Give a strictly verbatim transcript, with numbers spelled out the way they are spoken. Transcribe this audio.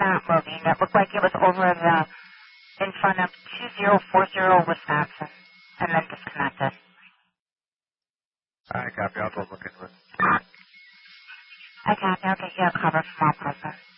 not moving. It looked like it was over the, in front of two zero four zero Wisconsin, and then disconnected. I copy. I'll go look into it. I copy. I'll get you a cover from all present.